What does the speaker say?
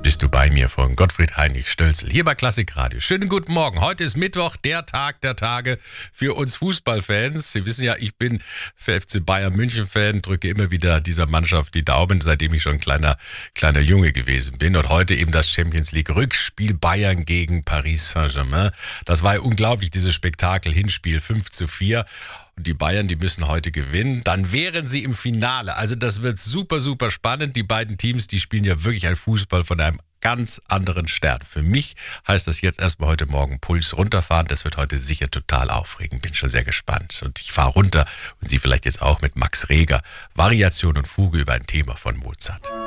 bist du bei mir von Gottfried Heinrich Stölzl hier bei Klassik Radio. Schönen guten Morgen. Heute ist Mittwoch, der Tag der Tage für uns Fußballfans. Sie wissen ja, ich bin für FC Bayern München Fan, drücke immer wieder dieser Mannschaft die Daumen, seitdem ich schon kleiner Junge gewesen bin. Und heute eben das Champions League Rückspiel Bayern gegen Paris Saint-Germain. Das war ja unglaublich, dieses Spektakel, Hinspiel 5:4. Und die Bayern, die müssen heute gewinnen. Dann wären sie im Finale. Also das wird super, super spannend. Die beiden Teams, die spielen ja wirklich ein Fußball von einem ganz anderen Stern. Für mich heißt das jetzt erstmal heute Morgen Puls runterfahren. Das wird heute sicher total aufregend. Bin schon sehr gespannt. Und ich fahre runter und Sie vielleicht jetzt auch mit Max Reger. Variation und Fuge über ein Thema von Mozart.